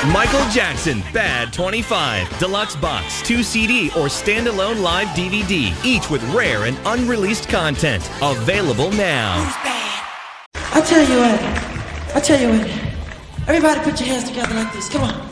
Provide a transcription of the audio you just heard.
Michael Jackson, Bad 25, Deluxe Box, 2 CD or standalone live DVD, each with rare and unreleased content. Available now. I tell you what. Everybody put your hands together like this. Come on.